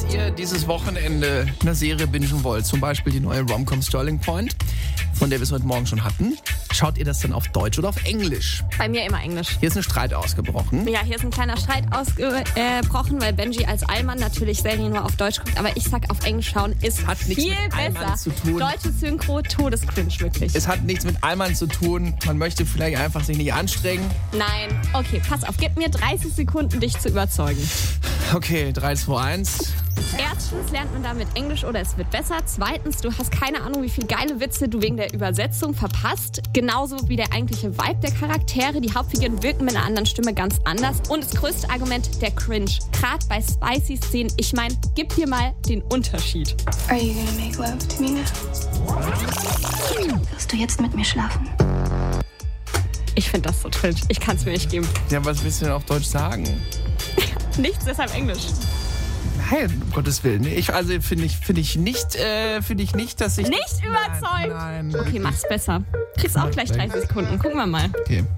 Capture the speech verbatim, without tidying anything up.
ihr dieses Wochenende eine Serie bingen wollt, zum Beispiel die neue Rom-Com Sterling Point, von der wir es heute Morgen schon hatten, schaut ihr das dann auf Deutsch oder auf Englisch? Bei mir immer Englisch. Hier ist ein Streit ausgebrochen. Ja, hier ist ein kleiner Streit ausgebrochen, weil Benji als Allmann natürlich Serien nur auf Deutsch guckt. Aber ich sag, auf Englisch schauen ist Hat nichts viel mit Allmann besser. zu tun. Deutsche Synchro, Todescringe, wirklich. Es hat nichts mit Allmann zu tun. Man möchte vielleicht einfach sich nicht anstrengen. Nein. Okay, pass auf. Gib mir dreißig Sekunden, dich zu überzeugen. Okay, drei, zwei, eins. Erstens lernt man damit Englisch oder es wird besser. Zweitens, du hast keine Ahnung, wie viele geile Witze du wegen der Übersetzung verpasst. Genauso wie der eigentliche Vibe der Charaktere. Die Hauptfiguren wirken mit einer anderen Stimme ganz anders. Und das größte Argument, der Cringe. Gerade bei spicy Szenen. Ich meine, gib dir mal den Unterschied. Are you gonna make love to me now? Wirst du jetzt mit mir schlafen? Ich finde das so cringe. Ich kann es mir nicht geben. Ja, was willst du denn auf Deutsch sagen? Nichts, deshalb Englisch. Nein, um Gottes Willen. Ich, also finde ich, finde ich nicht, äh, finde ich nicht, dass ich... Nicht überzeugt? Nein, nein. Okay, mach's besser. Kriegst auch gleich dreißig Sekunden. Gucken wir mal. Okay.